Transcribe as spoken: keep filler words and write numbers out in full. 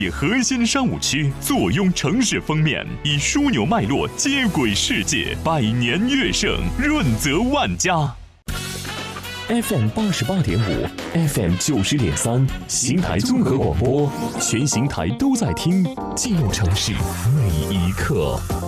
核心商务区坐拥城市封面，以枢纽脉络接轨世界，百年乐盛，润泽万家。 F M 八十八点五 ，F M 九十点三，邢台综合广播，全邢台都在听，记录城市每一刻。